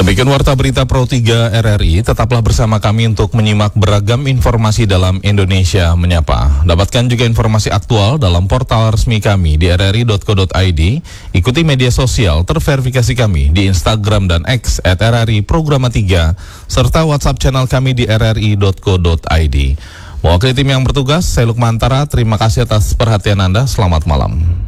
Demikian Warta Berita Pro 3 RRI, tetaplah bersama kami untuk menyimak beragam informasi dalam Indonesia Menyapa. Dapatkan juga informasi aktual dalam portal resmi kami di rri.co.id, ikuti media sosial terverifikasi kami di Instagram dan X @RRI Programa 3, serta WhatsApp channel kami di rri.co.id. Mewakili tim yang bertugas, saya Lukmantara, terima kasih atas perhatian Anda, selamat malam.